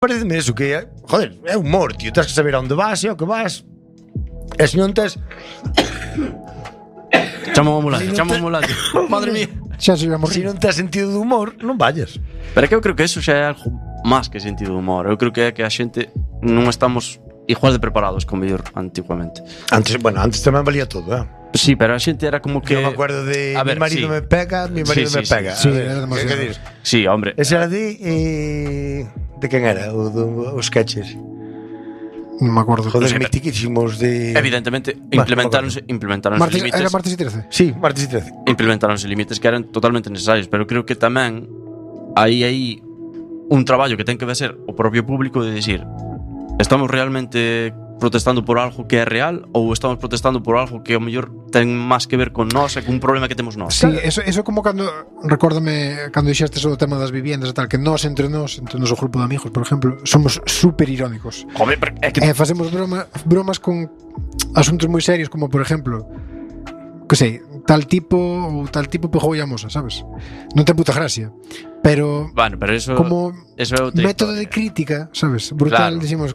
Pareceme eso, que, joder, é humor, tío. Tens que saber a onde vas e ao que vas. E se non tes... Chama un ambulante. Madre mía. Xa se vamos. Se non tes sentido de humor, non vayas. Pero é que eu creo que eso xa é algo máis que sentido de humor. Eu creo que é que a xente non estamos igual de preparados como mellor antiguamente. Antes tamén valía todo, Sí, pero a xente era como que... Eu me acuerdo de a ver, mi marido sí. me pega, mi marido me pega. Sí, A ver, era demasiado. que dices? Sí, hombre. Ese era de quen era? Os sketches. Non me acordo. Joder, No sé, mitiquísimos de... Evidentemente implementaronse límites. Martes e 13. Sí, martes e 13. Implementaronse límites que eran totalmente necesarios, pero creo que tamén hai un traballo que ten que ser o propio público de decir, estamos realmente protestando por algo que é real ou estamos protestando por algo que ao mellor ten máis que ver con nós e con un problema que temos nós. Sí, eso como cando recórdame cando dixestes o tema das viviendas e tal, que nós entre nós o grupo de amigos, por exemplo, somos super irónicos. Joder, pero é que Facemos bromas con asuntos moi serios, como por exemplo, que sei, tal tipo pegou a mosa, sabes? Non ten puta gracia. Pero bueno, pero eso como é outra método historia. de crítica, sabes? Brutal, Claro. decimos,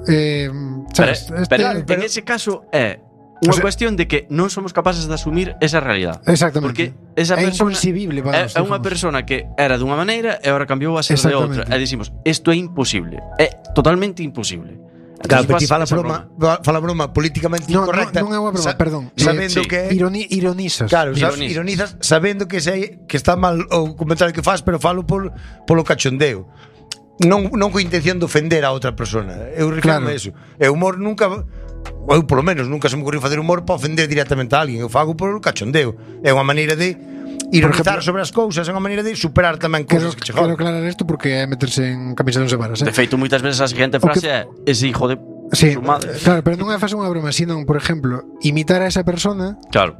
sabes? Pero en ese caso é unha cuestión de que non somos capaces de asumir esa realidade. Exactamente. Porque esa é persona inconcebible para nós, é unha digamos. persona que era dunha maneira e agora cambiou a ser de outra. Exactamente. E dicimos, isto é imposible. É totalmente imposible. Claro, pero Entonces, ti fala esa broma políticamente No, incorrecta. non é unha broma, perdón. Sabendo sí. que... Ironizas. Claro, Ironizas. ironizas sabendo que está mal o comentario que faz, pero falo polo cachondeo. Non co intención de ofender a outra persona. Eu refiro a eso. E o humor nunca... Eu, polo menos, nunca se me ocurriu facer humor para ofender directamente a alguén. Eu fago polo cachondeo. É unha maneira de ironizar sobre as cousas, é unha maneira de superar tamén cousas que che Quero joden. aclarar isto porque é meterse en camisa de once varas, De feito, moitas veces a seguinte frase é ese hijo de Sí, su madre. claro, pero non é facer unha broma, sino, por exemplo, imitar a esa persona Claro.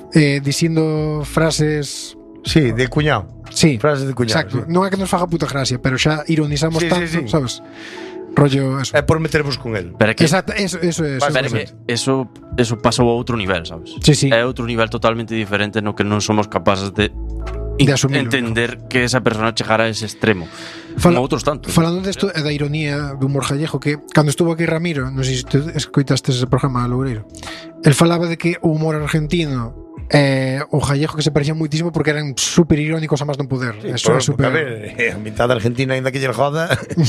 dicindo frases. Sí, de cuñado. Sí, Frases de cuñado. exacto. Sí. Non é que nos faga puta gracia, pero xa ironizamos Sí, tanto, sí. sabes? Rollo eso. É por metervos con el. Pero é que Exacto, eso é. Pero é que eso pasou a outro nivel, sabes? Sí, sí. É outro nivel totalmente diferente no que non somos capaces de asumirlo, entender que esa persona chegara a ese extremo. Como outros tantos. Falando desto é da ironía do humor gallego, que cando estuvo aquí Ramiro, non sei se tu escoitaste ese programa Loureiro, el falaba de que o humor argentino o gallego que se parecían moitísimo porque eran super irónicos a máis non poder. Sí, Eso é super. A ver, a mitad da Argentina ainda que lle joda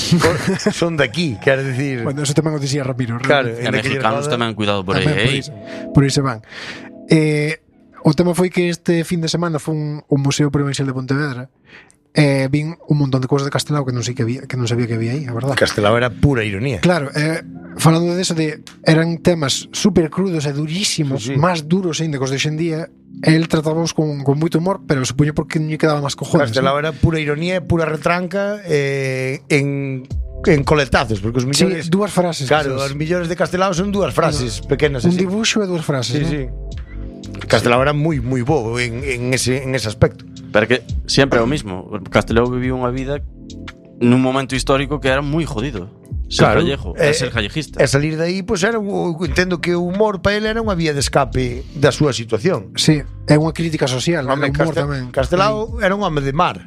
son de aquí, quero dicir. Bueno, eso tamén o dicía Ramiro. Claro, E mexicanos tamén cuidado por Tamén aí. por aí se van. O tema foi que este fin de semana foi un museo provincial de Pontevedra. Vin un montón de cousas de Castelao que non sabía que había aí, a verdad. Castelao era pura ironía. Claro, falando de eso eran temas super crudos e durísimos, Sí, sí. máis duros ainda que os de hoxendía. El tratábamos con moito humor, pero supoño porque non lle quedaba máis cojones. Castelao era pura ironía, pura retranca en coletazos, porque os millores... Sí, dúas frases. Claro, os millores de Castelao son dúas frases pequenas Un así. dibuixo e dúas frases, Sí, ¿no? sí. Castelao era moi bo en ese aspecto. Pero que sempre é o mismo. Castelao viviu unha vida nun momento histórico que era moi jodido. Ser gallego, ser gallejista. E salir de aí, pois era, entendo que o humor para ele era unha vía de escape da súa situación. Sí, é unha crítica social, o humor tamén. Castelao era un home de mar.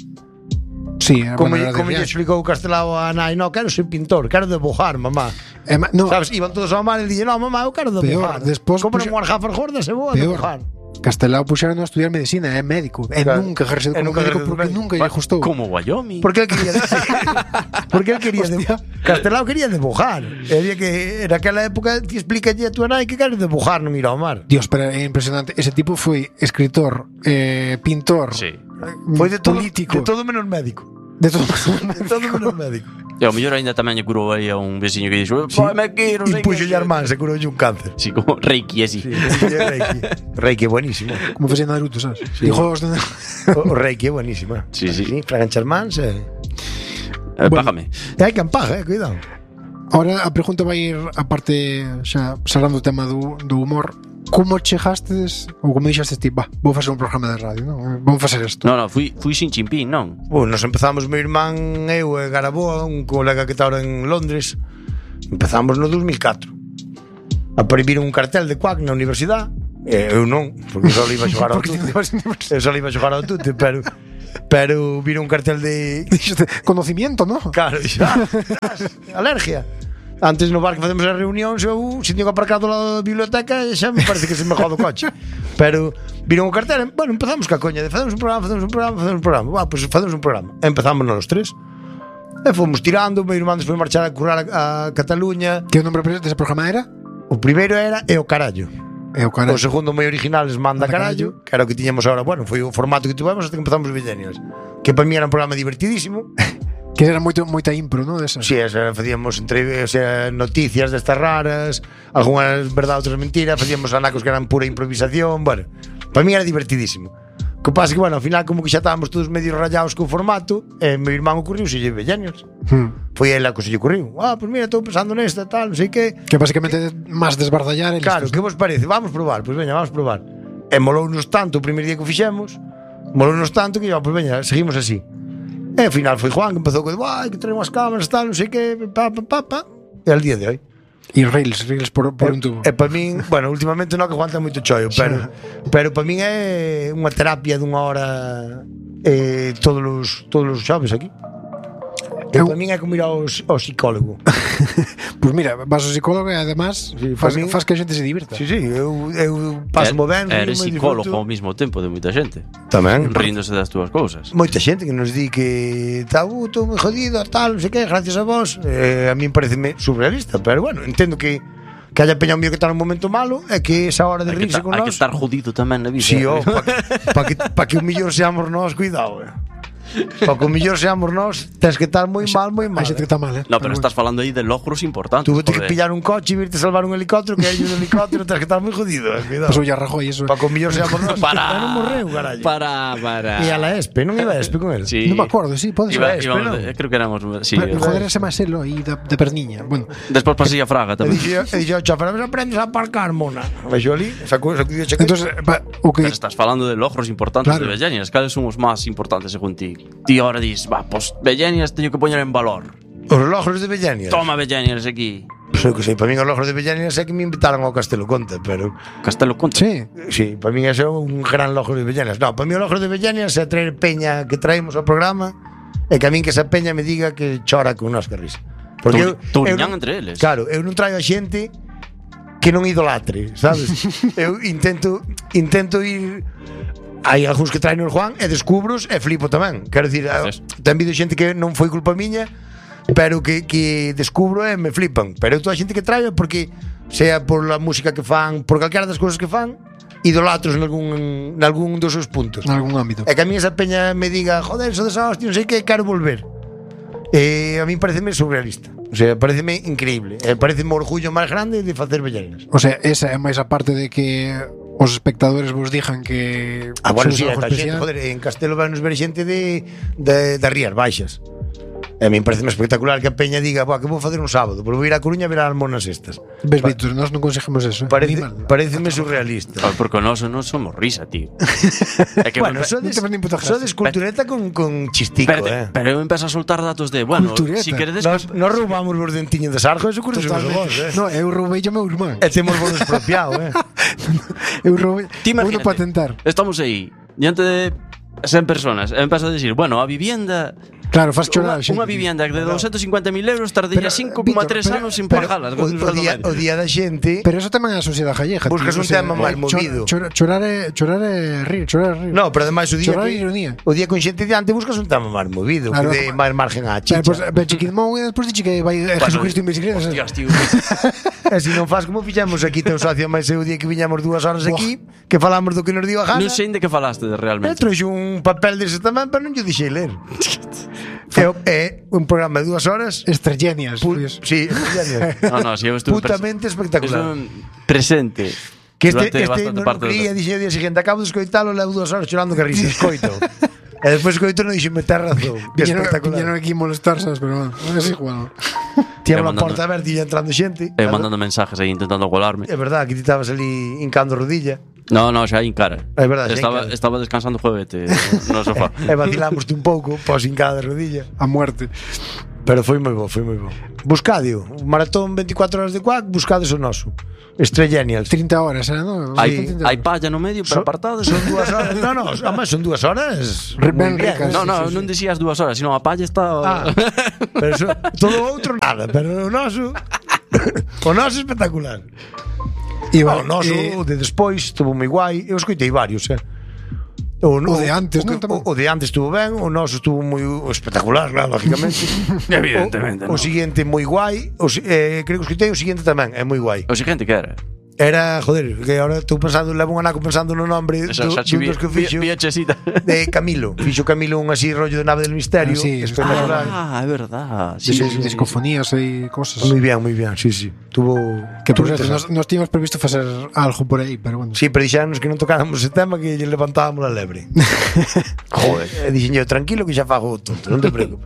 Sí, era Como maneira de lle viaxe. explicou Castelao a nai, no, quero ser pintor, quero debujar, mamá. No, Sabes, iban todos ao mar e dille, no, mamá, eu quero debujar. despois compro puxa- unhas gafas gordas e vou a Peor. debujar. Castelao puxeron a estudiar medicina, é médico. Claro. Nunca ejerceu E como nunca médico ejerceu porque médico. nunca lle gustou. Como Wyoming. Porque él quería porque él quería Castelao quería debujar. E había que naquela época ti explícalle a tua nai que queres debujar, non ir ao mar. Dios, pero é impresionante. Ese tipo foi escritor, pintor, Sí. Foi de todo, político. de todo menos médico. De todo. De todo menos médico. E ao mellor ainda tamén lle curou aí a un veciño que dixo, "Póime aquí, non sei E puxo que". lle man, se curou un cáncer. Sí, como Reiki así. Sí, Reiki. Reiki é buenísimo. Como facía Naruto, sabes? Sí. Dijo, O Reiki é buenísimo. Sí, sí. Fragan Charmans Págame. E hai que empaja, cuidado. Ahora a pregunta vai ir a parte xa salando o tema do humor. Como chegastes ou como dixaste ti, vou facer un programa de radio, non? Vamos facer isto. No, fui sin chimpín, non? Nos empezamos meu irmán, eu e Garaboa, un colega que está ahora en Londres. Empezamos no 2004. A prohibir un cartel de Quack na universidade. Eu non, porque só iba a xogar ao tute. Eu só iba a xogar ao tute, pero Pero vira un cartel de... Conocimiento, ¿no? Claro, xa, alergia. Antes no bar que facemos as reunións, eu sinto que aparcado ao lado da biblioteca e xa me parece que se me jodo o coche. Pero viron o cartel, bueno, empezamos ca coña de facemos un programa. Pues facemos un programa. Empezamos nos tres. E fomos tirando, o meu irmán despois marchar a currar a Cataluña. Que o nombre dese programa era? O primeiro era E o Carallo. E o carallo. O segundo moi original es Manda Carallo, que era o que tiñamos agora. Bueno, foi o formato que tivemos hasta que empezamos os Millennials, que para mí era un programa divertidísimo. Que era moita impro, ¿no? Desa. Sí, facíamos noticias destas raras, algunhas verdade, outras mentiras, facíamos anacos que eran pura improvisación. Bueno, para mí era divertidísimo. O que pasa que, bueno, ao final como que xa estábamos todos medio rayados co formato, e meu irmán ocurriu se lle Millennials. Foi ele a que se lle ocurriu. Pues mira, estou pensando nesta, tal, non sei que. Que basicamente máis desbardallar eles. Claro, que vos parece? Vamos probar, pois veña, vamos probar. E molounos tanto o primeiro día que o fixemos, molounos tanto que pois veña, seguimos así. E ao final foi Juan que empezou con que traemos as cámaras, tal, non sei que, e al día de hoy. E reels por un tubo. E para min, bueno, últimamente non que aguanta moito chollo, pero para min é unha terapia dunha hora todos os xoves aquí. Para min é como ir ao psicólogo. Pues mira, vas ao psicólogo e además faz que a xente se divirta. Sí, eu paso mo ben. Eres psicólogo ao mismo tempo de moita xente. Tamén. Ríndose das túas cousas. Moita xente que nos di que estou moi jodido, tal, non sei que, gracias a vos. A mí pareceme surrealista, pero bueno, entendo que haya peña mío que está nun momento malo e que esa hora de rirse con nós. Hai que estar jodido tamén na vida. Sí, para que o millor seamos nós, cuidado, Para que o mellor seamos nós, tens que estar moi mal, moi mal. Hai xente que está mal, No, pero estás falando aí de logros importantes. Tuve que pillar un coche e virte salvar un helicóptero, que hai un helicóptero, tens que estar moi jodido, cuidado. Pues oye, Rajoy, eso. Para que o mellor seamos nós. Non morreu, carallo. Para. E a la ESPE, non iba a ESPE con él? Sí. Non me acordo, sí, pode ser. Creo que éramos, sí. Joder, ese máis elo aí de perniña. Bueno, despois pasei a Fraga tamén. E dixo ao chofer, aprendes a aparcar, mona. Vexo ali, sacou cheque. Entonces, o que Pero estás falando de logros importantes, claro, de Millennials. Cales son os máis importantes según ti? Ti ahora dis, pues Millennials teño que poñer en valor. Os logros de Millennials. Toma Millennials aquí. Pues eu que sei, para min os logros de Millennials é que me invitaron ao Castelo Conte, pero Castelo Conte. sí, para min é un gran logro de Millennials. No, para min o logro de Millennials é traer peña que traemos ao programa e que a min que esa peña me diga que chora con nós que risa. Porque Touriñán entre eles. Claro, eu non traio a xente que non idolatre, sabes? Eu intento ir. Hai algúns que traen o Juan e descubros e flipo tamén. Quero dicir, ten vídeo xente que non foi culpa miña, pero que descubro e me flipan. Pero toda a xente que traio porque sea por la música que fan, por calquera das cousas que fan, idolatros nalgún dos seus puntos. En algún ámbito. E que a mí esa peña me diga, joder, eso de esa hostia, non sei que, quero volver. A mí pareceme surrealista. O sea, pareceme increíble. Pareceme o orgullo máis grande de facer Millennials. O sea, esa é máis a parte de que os espectadores vos dijan que bueno, sí, xente, joder, en Castelo vai nos ver xente de Rías Baixas. E a mí parece espectacular que a peña diga, que vou facer un sábado, pero vou ir a Coruña a ver as monas estas. Ves, Víctor, nós non conseguimos eso. Pareceme surrealista. Porque nós non somos risa, tío. É que bueno, sodes cultureta con chistico, Pero eu empezo a soltar datos de, bueno, cultureta. Si queredes nos roubamos vos dentiño de sarjo, eso curioso vos, No, eu roubei o meu irmán. E temos vos expropiado, Eu roubei, uno patentar. Estamos aí, diante de 100 personas, e empezo a decir, bueno, a vivienda. Claro, faz chorar unha vivienda de 250.000 euros tardaría 5,3 anos sin pagalas. O día da xente. Pero eso tamén é a sociedade gallega. Buscas un tema máis movido. Chorar é rir. No, pero ademais o día o día con xente diante buscas un tema máis movido, que de máis margen á chicha. Pues Chiquidmón e despois dixe que vai Jesucristo en bicicleta. Hostias, tío. E se non faz como fixemos aquí teu socio máis o día que viñamos 2 horas aquí, que falamos do que nos dio a gana. Non sei de que falaste realmente. Trouxe un papel dese tamén, pero non lle dixei ler. É un programa de 2 horas. Estrellenias. Sí, estrellenias. No, si eu estuve putamente espectacular. Presente. Que este non quería, dixen o día seguinte, acabo de escoitalo, levo 2 horas chorando que risa, escoito. E despois escoito non dixen meter razón. Que espectacular. Viñeron aquí molestarse, pero non é igual. Tiñamos a porta aberta e entrando xente. Mandando mensajes aí intentando colarme. É verdade, que ti estabas ali hincando rodilla. No, xa aí encara. É verdade, estaba descansando o juevete no sofá. E vacilamoste un pouco, pos hincada de rodilla. A muerte. Pero foi moi bo. Buscadio, maratón 24 horas de Quack, buscades o noso. Estrellenials. 30 horas, non? Hai palla no medio, pero apartados. Son 2 horas. No, además son 2 horas. Ben moi bien. ricas. Non dicías 2 horas, sino a palla está... Pero todo o outro nada, pero o noso espectacular. O noso de despois estuvo moi guai. Eu escoitei varios, O de antes, non? O de antes estuvo ben, o noso estuvo moi espectacular, claro, lógicamente. Evidentemente. O seguinte moi guai, creo que escoitei o seguinte tamén, é moi guai. O seguinte que era? Era, joder, que agora estou pensando, levo un anaco pensando no nombre dos que fixo de Camilo. Fixo Camilo un así rollo de Nave del Misterio. Espectacular. É verdad. Discofonías e cosas. Moi bien, sí. Tuvo que por certo, nos tínhamos previsto facer algo por aí, pero bueno. Sí, pero dixános que non tocáramos ese tema, que lle levantábamos a lebre. Joder, dixen yo, tranquilo que xa fago tonto, non te preocupes.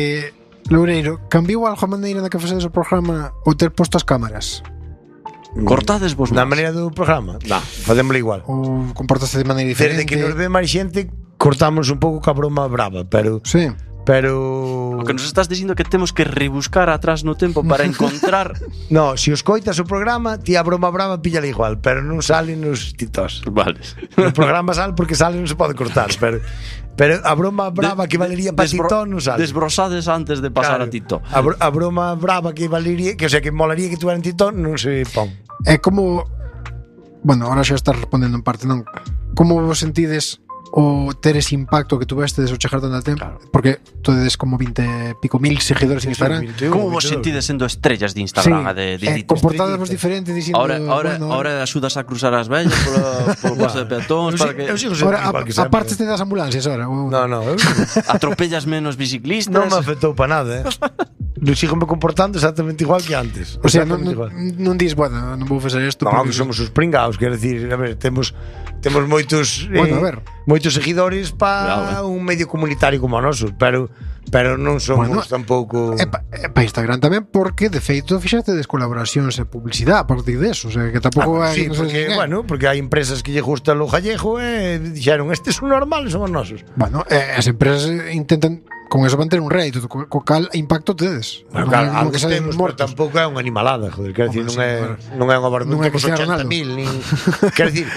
Loureiro, cambiou algo a maneira na que facedes o programa o ter posto as cámaras? Cortades vos na maneira do programa? Non, facémoslo igual. Ou comportaste de maneira diferente? Desde que nos ve máis xente, cortamos un pouco ca broma brava, pero... Sí. Pero... O que nos estás dicindo que temos que rebuscar atrás no tempo para encontrar... No, se os coitas o programa, ti a broma brava píllala igual, pero non sale nos titos. Vale. No programa sale porque sale non se pode cortar, pero a broma brava que valería para Tito non sale. Desbrosades antes de pasar a Tito. A broma brava que valería, que o sea, que molaría que tuvera en Tito non se pon. É como... Bueno, ahora xa estás respondendo en parte, non? Como vos sentides o ter ese impacto que tuvestes o chegar tanto al tempo? Claro. Porque todes como 20 pico mil seguidores en Instagram. Como vos sentides sendo estrellas de Instagram? Sí, comportadevos diferentes dicindo... Ahora axudas a cruzar as vellas polo paso de peatóns para que... Aparte te das ambulancias ahora. No. Atropellas menos biciclistas. Non me afectou para nada, Lo sigo me comportando exactamente igual que antes. O sea, non dis, bueno, non vou facer isto. Non, que somos os pringaos, quero decir, a ver, temos moitos moitos seguidores para un medio comunitario como o noso, pero non somos tampouco... Para Instagram tamén, porque de feito fixaste colaboracións e publicidade a partir deso, o sea, que tampouco hai... Sí, porque hai empresas que lle gusta o gallego e dixeron, estes son normales, son os nosos. Bueno, as empresas intentan con eso van ter un rédito, co cal impacto tedes. Claro, algo que temos, pero tampouco é unha animalada, joder, quero dicir, non é unha barbuda cos 80.000, nin... Quero dicir,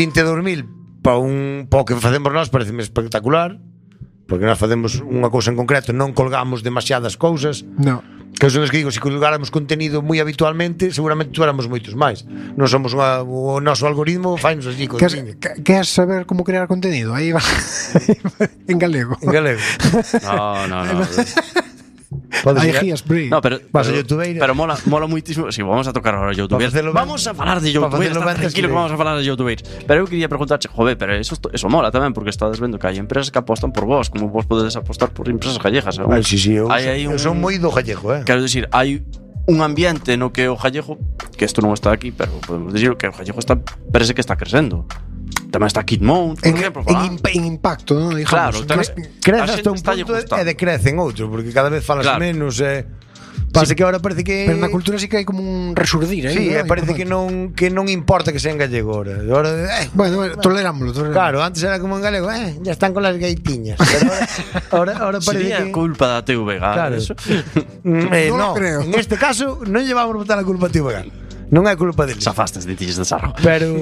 22.000 para o que facemos nós pareceme espectacular, porque nós facemos unha cousa en concreto, non colgamos demasiadas cousas. No. Que son os que digo, se colgáramos contenido moi habitualmente, seguramente tuéramos moitos máis. Non somos o noso algoritmo fainos así. Queres saber como crear contenido? Aí va en galego. En galego. No. Hai guías, Bri. No, pero mola muitísimo. Si, vamos a tocar ahora youtubers. Vamos a falar de youtubers. Tranquilo que vamos a falar de youtubers. Pero eu quería preguntarche, joder, pero eso mola tamén, porque estades vendo que hai empresas que apostan por vos, como vos podedes apostar por empresas gallegas. Sí, eu son moi do gallego, Quero dicir, hai un ambiente no que o gallego, que isto non está aquí, pero podemos dicir que o gallego parece que está crecendo. Tamén está Kid Mount, por exemplo. En impacto, non? Claro, crece hasta un punto e decrece en outro, porque cada vez falas menos pasa que ahora parece que... Pero na cultura sí que hai como un resurdir, Sí, parece que non importa que sea en gallego ahora. Bueno, tolerámoslo. Claro, antes era como en galego, ya están con las gaitiñas. Pero ahora parece sería que... culpa da TVG, claro. Eso. No, creo. En este caso non llevamos a botar a culpa a TVG. Non é culpa deles. Zafastes de tilles de sarro.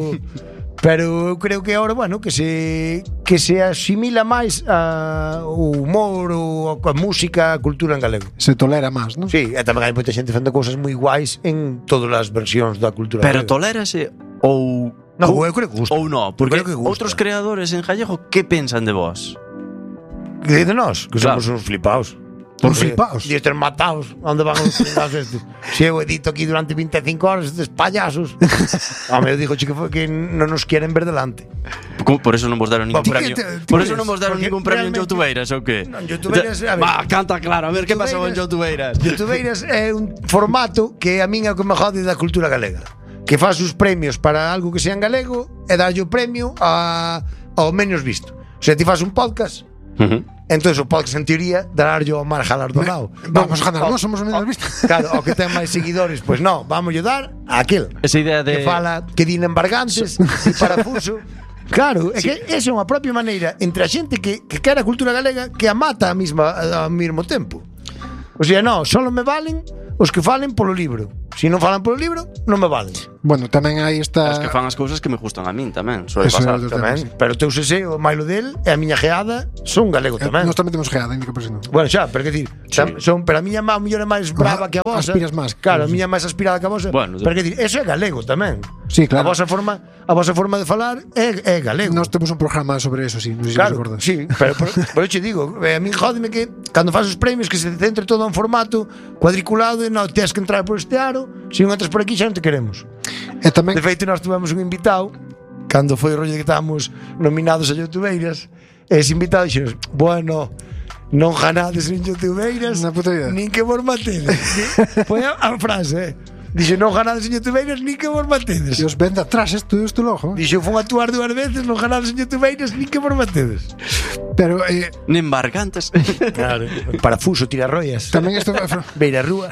Pero eu creo que agora, bueno, que se asimila máis o humor, a música, a cultura en galego. Se tolera máis, non? Sí, e tamén hai moita xente facendo cousas moi guais en todas as versións da cultura pero galega. Tolérase ou... No, eu creo que gusta. Ou non, porque outros creadores en gallego, que pensan de vos? De nós, que somos uns flipaos. Por flipaos. E estes mataos, onde van os flipaos estes? Se eu edito aquí durante 25 horas, estes payasos. Eu digo que non nos quieren ver delante. Por eso non vos deron ningún premio. Por eso non vos deron ningún premio en Youtubeiras, ou que? Non, Youtubeiras, a ver. Canta claro, a ver que pasou en Youtubeiras. Youtubeiras é un formato que a min é o que me jode da cultura galega. Que faz os premios para algo que sea en galego e darlle o premio ao menos visto. O sea, ti faz un podcast, entonces o podcast en teoría dararlle ao mar galardonado. Vamos a ganar, non somos o menos visto. Claro, o que ten máis seguidores, pois non, vamos a dar a aquel. Esa idea de que fala, que din embargantes e parafuso. Claro, é que esa é unha propia maneira entre a xente que quere a cultura galega que a mata ao mesmo tempo. O sea, non, só me valen os que falen polo libro. Se non falan polo libro, non me valen. Bueno, tamén hai esta... Es que fan as cousas que me gustan a min tamén. Soe Eso é pasar. outro tema, Tamén, sí. pero o teu seseo, o mailo del e a miña geada son galego tamén. Nós tamén temos geada, ainda que por si non. Bueno, xa, pero que decir, son, pero a miña má mellor é máis brava que a vosa. Aspiras máis. Claro, a miña é máis aspirada que a vosa. Bueno, pero que decir, eso é galego tamén. Sí, claro. A vosa forma de falar é galego. Nós temos un programa sobre eso, sí, non sei se Claro, recordas. sí, pero por eu che digo, a mí jódeme que cando faz os premios que se centre todo en formato cuadriculado e non tens que entrar por este aro, se non entras por aquí xa non te queremos. E tamén De feito, nós tuvemos un invitado cando foi o rollo que estábamos nominados a Youtubeiras, e ese invitado dixenos, bueno, non ganades en Youtubeiras, Na puta vida. nin que vos matedes. Foi a frase, Dixe, non ganades en Youtubeiras, nin que vos matedes. Dios, ven de atrás isto logo. Dixo, fun a actuar 2 veces, non ganades en Youtubeiras, nin que vos matedes. Pero Nen barcantes. Claro. Parafuso, tirarroias. tamén isto Beira Rúa.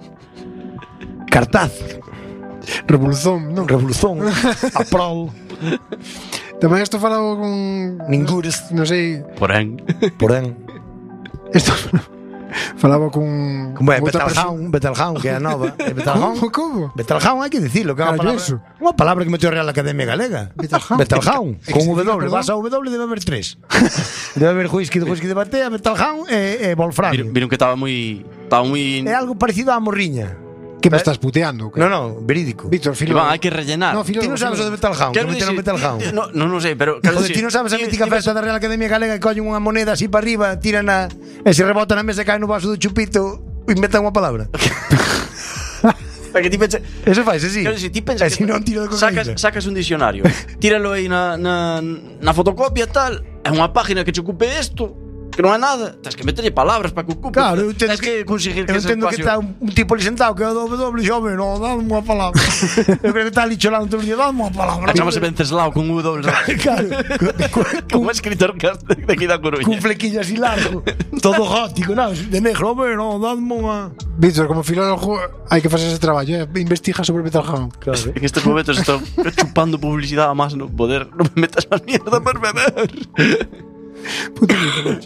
Cartaz. Revolución, non? Revolución. Aprol. Tamén isto falaba con Ningures. non sei, Porén. Porén. isto falaba con Como é, outra Betelgeuse, que é a nova. É Betelgeuse. Como? Betelgeuse hai que dicilo, que é unha Carallo, palabra. eso. Unha palabra que meteu a Real Academia Galega. Betelgeuse. Betelgeuse. É que Con significa, W. perdón? Vas a W, debe haber 3. Debe haber whisky de batea, Betelgeuse e Wolframio. Viron que estaba moi É algo parecido á morriña. Que me estás puteando? No, no, verídico. Víctor, filo. Iván, hai que rellenar. No, filo. Ti non sabes o de Betelgeuse, que meteron Betelgeuse. Non sei, pero Joder, ti non sabes a mítica festa da Real Academia Galega que collen unha moneda así para arriba, tiran e se rebota na mesa e cae no vaso do chupito e inventan unha palabra. Para que ti pense, Eso faz así. claro, si ti pensas E se non tiro de cocaína. sacas un dicionario, tíralo aí na fotocopia tal, é unha página que che ocupe isto, que non é nada, tens que meterlle palabras para que ocupe. Claro, eu entendo tens que conseguir que eu ese entendo que espacio... está un tipo ali sentado que é o W, xome, non, dame unha palabra. Eu creo que está ali cholando todo o día, dame unha palabra. Chamase Venceslao con W. Claro, Como escritor de aquí da Coruña. cun flequillo así largo, todo gótico, non, de negro, home, non, dame unha... Víctor, como filólogo hai que facer ese traballo, investiga sobre Betelgeuse. En estes momentos estou chupando publicidade a más no poder. Non me metas a mierda por beber. Puto Víctor.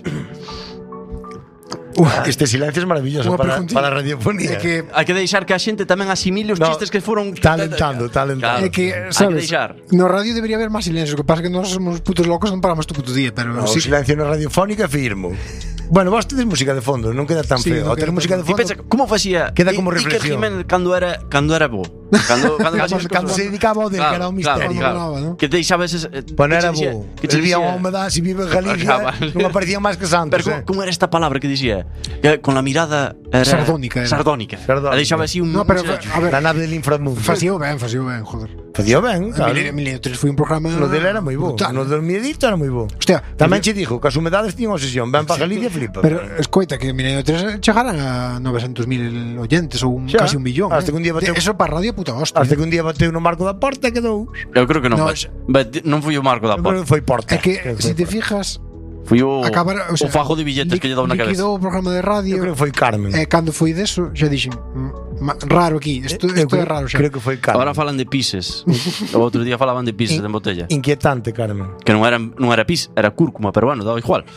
Este silencio es maravilloso Unha para preguntilla. a radiofonía. É que Hai que deixar que a xente tamén asimile os No, chistes que foron talentando. Claro. é que, Hai que sabes, deixar. no radio debería haber máis silencio. O que pasa é que nós somos putos locos, non paramos todo puto día, pero O sí. silencio na radiofónica firmo. Bueno, vos tedes música de fondo, non queda tan Sí, feo. non O ter queda música tan de Ti fondo. pensa, como facía Queda como Iker reflexión. Jiménez cando era bo? Cando facía Cando se dedicaba ao del, que era un misterio. claro. ¿no? Que deixaba eses Bueno, era che bo. dicía- que che El día dicía- unha humedad, si vive en Galicia, Acaba. non aparecían máis que santos. Pero como era esta palabra que dicía? Que con la mirada era Sardónica era. Sardónica. Sardónica. E deixaba así un No, pero silencio. a ver, La nave del inframundo. facío ben, joder. Facía ben, claro. Milenio 3 foi un programa No dele era moi bo. brutal. No del miedito era moi bo. Hostia, Tamén che dixo que as humedades tiñan obsesión. Ven para Galicia e flipa. pero escoita que Milenio 3 chegaran a 900.000 oyentes ou Xa, casi un millón. hasta que un día bateu- Eso para radio puta hostia. Hasta que un día bateu no marco da porta e quedou. Eu creo que non No, foi. Non foi o marco da Eu creo porta. que foi porta. É que Creo que se foi te porta. fijas Foi o acabar, o fajo de billetes que lle dou na cabeza. liquidou o programa de radio. Eu creo que foi Carmen. Cando foi deso, xa dixen, raro aquí, isto Eu é raro xa. Creo que foi Carmen. Ahora falan de pises. O outro día falaban de pises en botella. Inquietante, Carmen. Que non era pis, era cúrcuma, pero bueno, daba igual.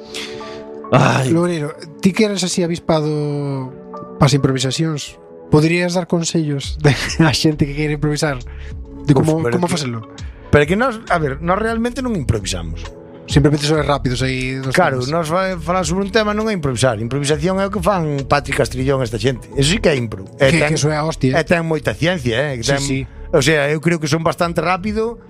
Ai, Loureiro, ti que eres así avispado pas improvisacións, poderías dar consellos de a xente que quere improvisar de como, Uf, pero como que- facelo? Pero que nós, a ver, nós realmente non improvisamos. Simplemente sois rápidos aí dos Claro, temas. nós falar sobre un tema non é improvisar. Improvisación é o que fan Patrick Castrillón esta xente. Eso sí que é impro. Que eso é a hostia. E ten moita ciencia, que Sí, ten, sí. O sea, eu creo que son bastante rápido.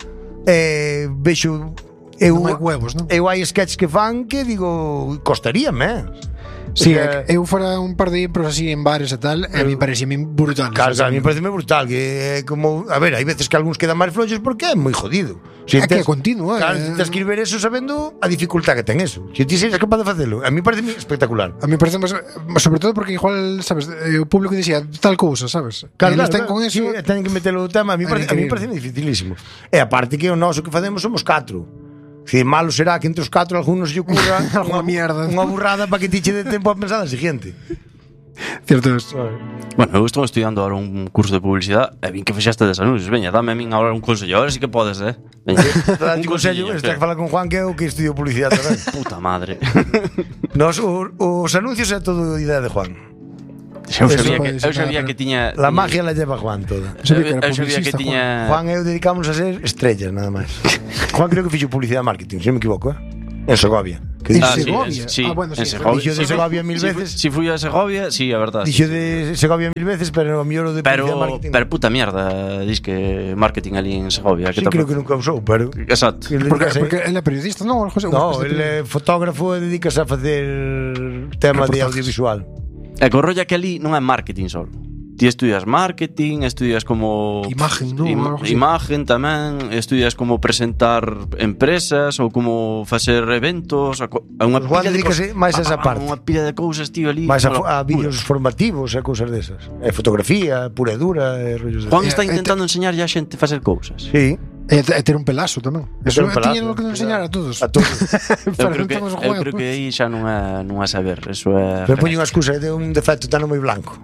Vexo Non hai huevos, non? Eu hai sketches que fan que digo, costaríame, Sí, o é sea, que eu fora un par de impros así en bares e tal, e a mí parece brutal. Claro, a mí parece brutal que é como, a ver, hai veces que algúns quedan máis floxos porque é moi jodido. É que é continuo, Claro, tens que ir ver eso sabendo a dificultad que ten eso. Se ti seres capaz de facelo, a mí parece espectacular. A mí parece máis, sobre todo porque igual, sabes, o público dicía tal cousa, sabes? Claro, Eles claro, ten con eso. sí, teñen que metelo o tema, a mí increíble. parece dificilísimo. E aparte que o noso que facemos somos 4. Si malo será que entre os 4 algúns lle ocurra Alguna mierda. Unha burrada para que ti che dé tempo a pensar a siguiente. Cierto es. bueno, eu estou estudiando ahora un curso de publicidade e vin que fexaste des anuncios. Veña, dame a min agora un consello. Ahora sí que podes, Veña. Un consello, estás que falar con Juan que é o que estudio publicidade tamén. Puta madre. Os anuncios é todo idea de Juan. Eu sabía que tiña... La magia la lleva Juan toda. Eu sabía que tiña... Juan e eu dedicámonos a ser estrellas, nada máis. Juan creo que fixo publicidade e marketing, se non me equivoco, en Segovia. En Segovia? Sí, Bueno, en sí. Segovia. Dixo de Segovia mil veces. Si fui a Segovia, sí, a verdad. Dixo de Segovia mil veces, pero o mellor o de publicidade e marketing. Pero puta mierda, dis que marketing ali en Segovia. Sí, creo que nunca usou, pero... Exacto. Porque él é periodista, non? No, él é fotógrafo e dedícase a facer tema de audiovisual. E co rollo que ali non é marketing só. Ti estudias marketing, estudias como... Imagen, non? Imagen tamén, estudias como presentar empresas ou como facer eventos, a unha Juan pila de dedícase máis a esa parte. Unha pila de cousas, tío, ali. Mais a vídeos formativos e cousas desas. E fotografía, pura e dura, e rollos desas. Juan está intentando enseñarlle a xente a facer cousas. Sí. E ter un pelazo tamén. Eso tiña que nos enseñar a todos. A todos. Eu creo que aí xa non é saber. Eso é... Me poño unha excusa de un defecto tan moi blanco.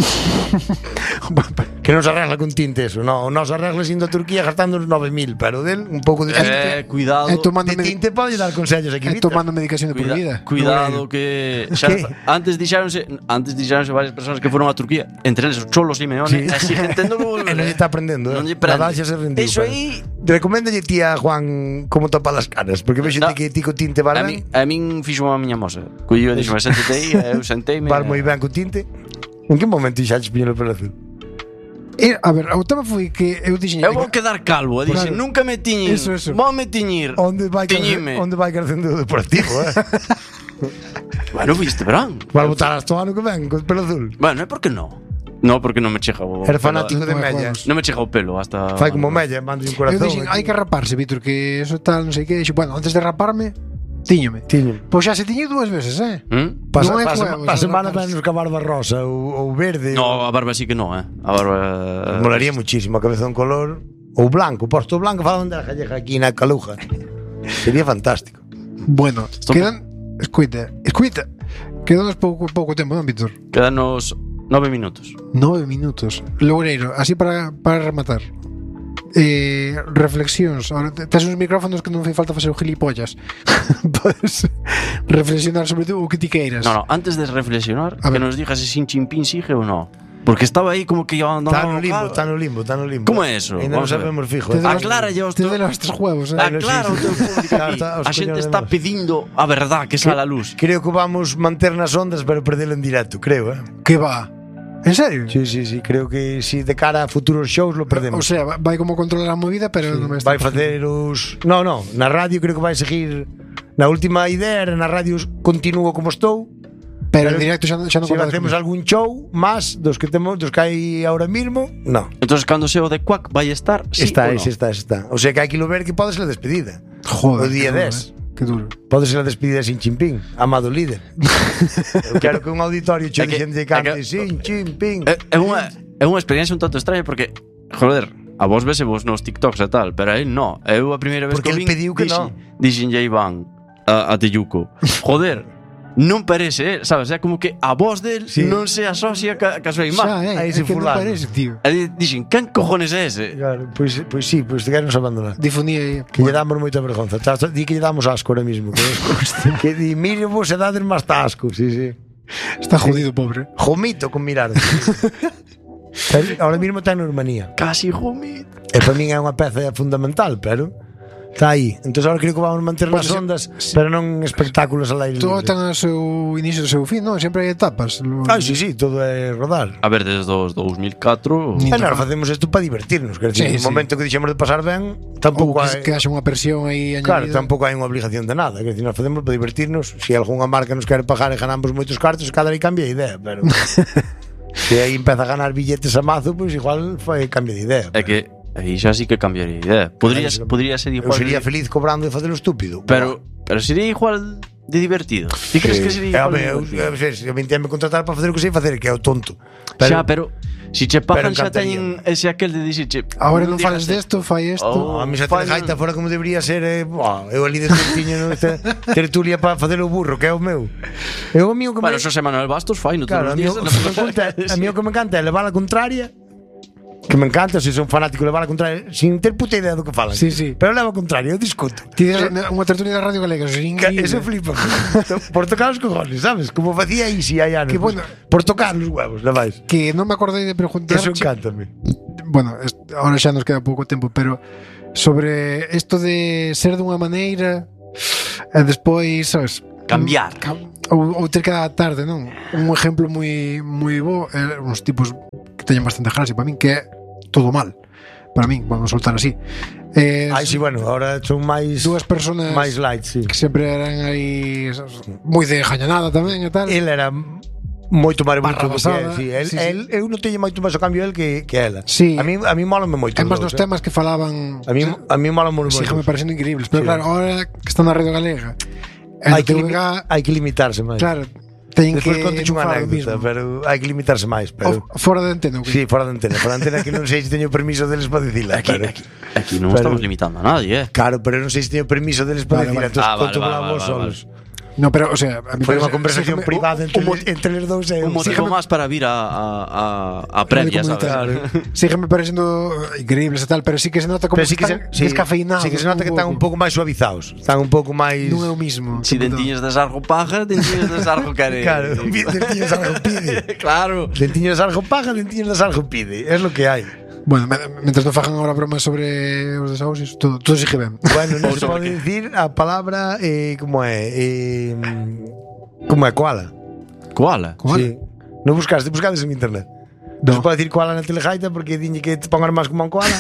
Que non se arregla con tinte eso. No, nos arregla indo a Turquía gastando uns 9.000, pero del un pouco de tinte. Cuidado. De tinte pode dar consellos aquí. Tomando medicación de por vida. Cuidado que xa antes dixéronse varias persoas que foron a Turquía, entre eles os cholos Simeone, así entendo que non lle está aprendendo. Nadal xa se rendiu. Eso aí recoméndalle ti a Juan como topar as caras, porque vexo que ti co tinte vas ben. A min fixo a miña moza. Cuyo dixo, séntate aí, eu senteime. Vas moi ben co tinte. En que momento xaches piñelo pelo azul? A ver, o tema foi que eu dixen... Eu vou quedar calvo, dixen, nunca me tiñin. Vou me tiñir. Onde vai carecendo o deportivo, Bueno, viste, verán. Vai botar hasta o ano que ven, con pelo azul. Bueno, é porque non. No, porque non me chega o... Era fanático de Mella. Non me chega o pelo hasta... Fai como Mella, mando un corazón. Eu dixen, hai que raparse, Víctor, que eso tal, non sei que. Dixo, bueno, antes de raparme, tíñome. Pois xa se tiñe 2 veces, Pasa semana menos que a barba rosa ou verde. No, a barba sí que non, A barba... Molaría muchísimo a cabeza un color. Ou blanco, posto blanco, falan da gallega aquí na Caluja. Sería fantástico. Bueno, quedan... Escuita. Quedanos pouco tempo, non, Víctor? Quedanos 9 minutos. 9 minutos. Loureiro, así para rematar. Reflexións. Ahora tes uns micrófonos que non fai falta facer o gilipollas. Podes reflexionar sobre o que ti queiras. No, antes de reflexionar, que nos digas se Xi Jinping sigue ou non. Porque estaba aí como que iba Está no limbo. Como é eso? Ainda non sabemos fijo. Aclara ya os juegos, Aclara o teu público. A xente está pedindo a verdad que sale a luz. Creo que vamos manter nas ondas, pero perdelo en directo, creo, Que va? ¿En serio? Sí, creo que si de cara a futuros shows lo perdemos. O sea, vai como controlar a movida, pero non me está. Vai facer os... No, na radio creo que vai seguir. Na última idea era na radio continuo como estou. Pero en directo xa non si facemos algún show más dos que hai ahora mismo, no. Entonces cando seo de Quack vai estar, sí está, ou no? Está. O sea que hai que lo ver que pode ser a despedida. Joder, o día 10. Que duro. Pode ser a despedida sin Jinping, amado líder. Eu quero que un auditorio che dixen de cante sin Jinping. É unha experiencia un tanto extraña porque, joder, a vos vos nos TikToks e tal, pero a él no. Eu a primeira vez porque que el pediu que non. Dixen ya Iván a Teyuco. Joder, non parece, sabes? É como que a voz del non se asocia ca súa imagen. Aí se fulano. Non parece, tío. Aí dixen, quen cojones é ese? Claro, pois sí, te queremos abandonar. Difundía aí. Que lle damos moita vergonza. Di que lle damos asco ahora mismo. Que di, mire vos e dades máis asco. Sí. Está jodido, pobre. Jomito con mirar. Ahora mismo está en Urmanía. Casi jomito. E para min é unha peza fundamental, pero... Está aí. Entón agora creo que vamos manter nas ondas, pero non espectáculos al aire libre. Todo ten o seu inicio e o seu fin, non? Sempre hai etapas. Sí, todo é rodar. A ver, desde os 2004... Nós facemos isto para divertirnos. Quer dizer, no momento que dixemos de pasar ben, tampouco hai... Que haxa unha presión aí Claro, añadida. tampouco hai unha obligación de nada. Quer dizer, nós facemos para divertirnos. Se algunha marca nos quere pagar e ganamos moitos cartos, cada aí cambia a idea, pero... Se aí empeza a ganar billetes a mazo, pois igual cambia de idea. É que... Aí xa sí que cambiaría de idea. Podría ser igual. Eu sería feliz cobrando e facelo estúpido. Pero sería igual de divertido. Ti crees que sería igual? Eu me contratar para facer o que sei facer, que é o tonto. Pero si che pagan xa teñen ese aquel de dicirche. Ahora non fales desto, fai isto. A mí xa te gaita fora como debería ser. Eu ali de tiño tertulia para facer o burro, que é o meu. Eu amigo que Bueno, Xosé Manuel Bastos fai no todos os días. A mí o que me encanta é levar a contraria. que me encanta, se son fanático levar a contrario sin ter puta idea do que falan. Sí, sí. Pero leva a contrario, eu discuto. Ti des unha tertulia da Radio Galega, eso é increíble. Eso flipa. Por tocar os cojones, sabes? Como facía Isi hai anos. Que bueno. Por tocar os huevos, levais. Que non me acordei de preguntar. Eso encántame. Bueno, ahora xa nos queda pouco tempo, pero sobre isto de ser dunha maneira e despois, sabes, Cambiar. Ou ter que adaptarte, non? Un exemplo moi bo é uns tipos que teñen bastante gracia para min, que é Todo Mal. Para min, vamos a soltar así. Sí, bueno, ahora son máis dúas personas máis light, sí. Que sempre eran aí moi de jañanada tamén e tal. Ele era moito máis bonito do que basada, sí. sí. Eu non teño moito máis o cambio el que ela. Sí. A mí mólame moito. É máis dos temas que falaban. A mí mólame moito. Sígueme parecendo increíbles, pero Sí. claro, ahora que están na Radio Galega, Hai que limitarse máis. claro, teñen Despois que conto unha non falar o anécdota, mismo. pero hai que limitarse máis, pero Fora de antena, okay? sí, fora de antena. Fora de antena que non sei se teño permiso deles para dicila. Aquí non estamos limitando a nadie, Claro, pero non sei se teño permiso deles para Vale, dicila. vale. Entón, conto vos solos. No, pero, o sea, a mí Foi unha parece- conversación sígueme- privada entre os dous e Un motivo máis para vir a previa, sabes? Sígueme parecendo increíbles e tal, pero sí que se nota como Pero sí que están sí, descafeinados. sí que se nota que están un pouco máis suavizados. Están un pouco máis Non é o mismo. Si dentiños de sargo paja, dentiños de sargo care. Claro, dentiños de sargo pide. Claro. Dentiños de sargo paga, dentiños de sargo pide. Es lo que hai. Bueno, mentras non fagan agora bromas sobre os desahucios, todo sigue ben. Bueno, non se pode dicir a palabra como é como é koala. Koala. Koala? Sí. Non buscades en internet. Non se pode dicir koala na telejaita porque diñe que te pongan máis como un koala.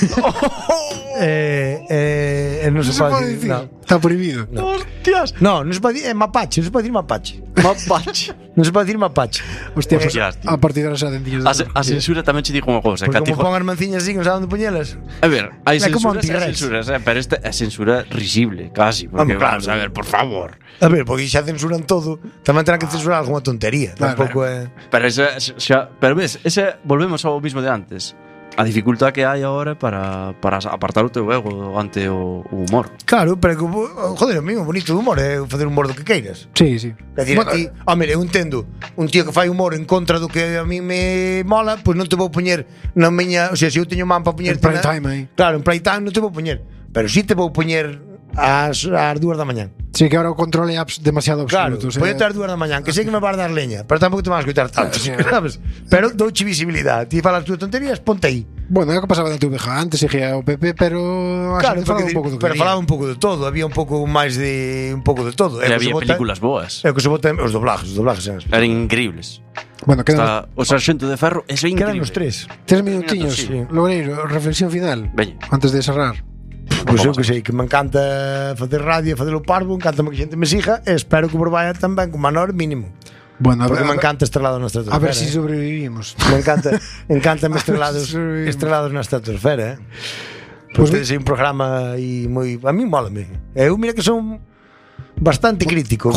Non se pode dicir. No. Está prohibido. Hostias. Non se pode dicir mapache, non se pode dicir mapache. Mapache. Non se pode dicir mapache. Hostia, pues, Hostias, tío. a partir de ahora xa dentillos de A censura tamén che digo unha cousa, Porque que a ti como pongan manciñas así, non saben onde poñelas. A ver, hai É como censuras e antirrex. censuras, pero esta é censura risible, casi, porque Home, claro. vamos a ver, por favor. A ver, porque xa censuran todo, tamén terán que censurar algunha tontería. Claro, Tampouco é. Pero pero ves, volvemos ao mismo de antes. A dificultad que hai agora para apartar o teu ego ante o humor. Claro, pero que, joder, a mí o bonito do humor é facer humor do que queiras. Sí, sí. É dicir, Bueno, a ti, mira, eu entendo un tío que fai humor en contra do que a mí me mola, pois non te vou poñer na miña, o sea, se eu teño man para poñer En prime time aí. Claro, en prime time non te vou poñer, pero si te vou poñer ás 2 da mañá. Sí, que ahora o control é demasiado Claro, absoluto. poñete ás 2 da mañá, que sei que me vas dar leña, pero tampouco te vas a escoitar tanto, Sí. sabes? Pero douche visibilidade, ti falas túas tonterías, ponte aí. Bueno, é o que pasaba na TVG antes, seguía o PP, pero Claro, falaba porque, un pouco do que pero quería. falaba un pouco de todo, había un pouco máis de un pouco de todo. E É o que había se vota- películas boas. É o que se vota os doblajes eran Eran increíbles. Bueno, quedan Está o Sarxento de Ferro, eso é Quedan increíble. os tres. 3 minutiños. Sí. Loureiro, reflexión final. Veña. Antes de cerrar. Pois eu que sei, que me encanta facer radio e facelo parvo, encanta que a xente me siga e espero que por vaya tamén con menor mínimo. Bueno, Porque me encanta estrelados na estratosfera. a ver si sobrevivimos. Me encanta estrelados, sobrevivimos. estrelados na estratosfera, Pues Pois é un programa aí moi, a mí mólame. Eu mira que son bastante crítico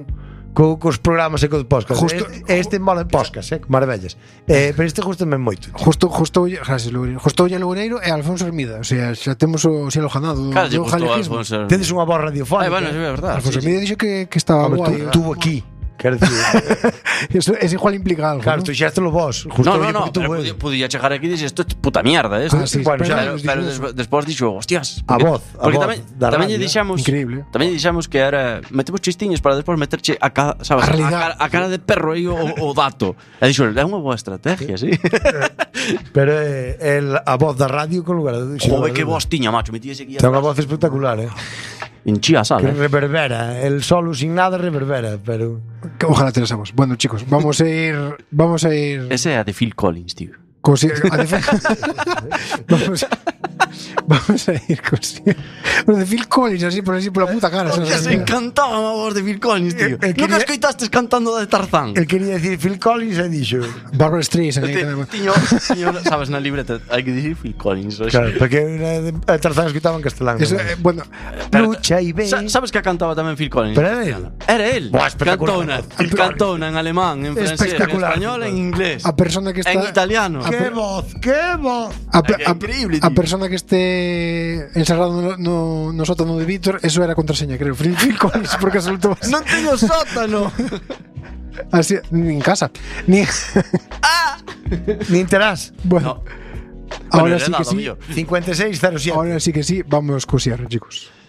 cos programas e cos podcast. Justo- Este mola podcast, maravillas. Pero este gustame moito. Gracias, Loureiro. Justo Loureiro e Alfonso Hermida. O sea, xa temos o cielo ganado Claro, lle do gustou a galeguismo. Alfonso. Tedes unha voz radiofónica. Bueno, é verdade. Alfonso sí, sí. Hermida dixo que estaba Home, guai. tuvo aquí. Quero dicir, Eso igual implica algo, claro, ¿no? tú xa lo vos. No, pero podía chegar aquí e dixer, isto é puta mierda, esto. Ah, sí, Bueno, pero xa- nos dixo eso. Despois dixo, hostias. A voz Porque da tamén radio, lle dixamos, Increíble. tamén lle dixamos que era metemos chistiños para despois meterche a cara, sabes, A realidad. a cara de perro aí o dato. E dixo, é unha boa estrategia, sí. Pero a voz da radio con lugar de Joder, que voz tiña, macho, metíase aquí. Ten unha voz espectacular, Enchía a que sala. reverbera. El solo sin nada reverbera, pero Que ojalá te la sabemos. Bueno, chicos, vamos a ir Ese é a de Phil Collins, tío. vamos a ir con de Phil Collins así por la puta cara. Que se encantaba a voz de Phil Collins, tío. Nunca escoitastes cantando de Tarzán. el quería decir Phil Collins e dixo. Barbara Streisand. Tiño, sabes, na libreta hai que dicir Phil Collins. ¿Sabes? Claro, porque a Tarzán escutaba en castelán. Eso, bueno, Lucha y ve. Sabes que cantaba tamén Phil Collins? Pero era él. Era él. Buah, espectacular. Cantona en alemán, en francés, en Espectacular. español, en inglés. a persona que está En italiano. ¡Qué voz! ¡Qué voz! Increíble, a tío. persona que esté encerrado no sótano de Víctor, eso era contraseña, creo. Phil Collins, porque soltó Non teño sótano. así, ni en casa. Ni Ni enterás. bueno. No. Ahora Bueno, sí que nada, sí. mellor. 5607. Ahora sí que sí, vamos co cierre, chicos.